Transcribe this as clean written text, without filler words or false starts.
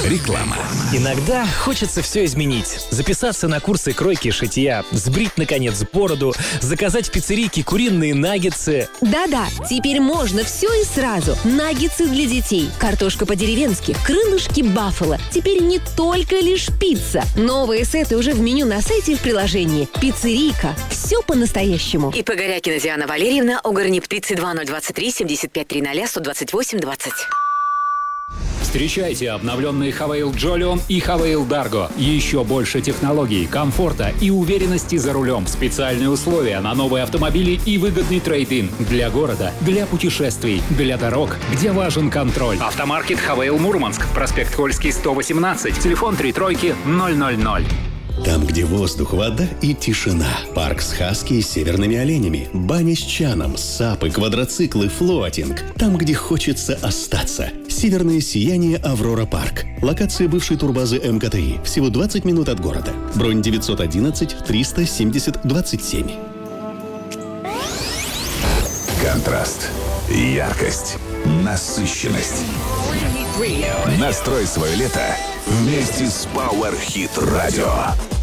Реклама. Иногда хочется все изменить. Записаться на курсы кройки и шитья, сбрить, наконец, бороду, заказать в пиццерийке куриные наггетсы. Да-да, теперь можно все и сразу. Наггетсы для детей, картошка по-деревенски, крылышки баффало. Теперь не только лишь пицца. Новые сеты уже в меню на сайте и в приложении. Пиццерийка. Все по-настоящему. ИП Горякина Диана Валерьевна, ОГРНИП 32023 75 300 128 20. Встречайте обновленные Havail Jolion и Havail Dargo. Еще больше технологий, комфорта и уверенности за рулем. Специальные условия на новые автомобили и выгодный трейд-ин. Для города, для путешествий, для дорог, где важен контроль. Автомаркет Havail Мурманск. Проспект Кольский, 118. Телефон 33000. Там, где воздух, вода и тишина. Парк с хаски и северными оленями. Баня с чаном, сапы, квадроциклы, флоатинг. Там, где хочется остаться. Северное сияние Аврора Парк. Локация бывшей турбазы МКТИ. Всего 20 минут от города. Бронь 911 370 27. Контраст. Яркость. Насыщенность. Настрой свое лето вместе с Power Hit Radio.